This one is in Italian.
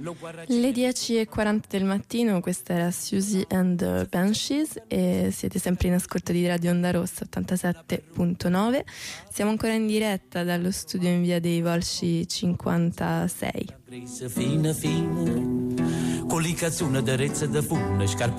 Le 10:40 del mattino, questa era Susie and the Banshees e siete sempre in ascolto di Radio Onda Rossa 87.9. Siamo ancora in diretta dallo studio in via dei Volsci 56. Fina, con l'icazzuna d'arezza da fune,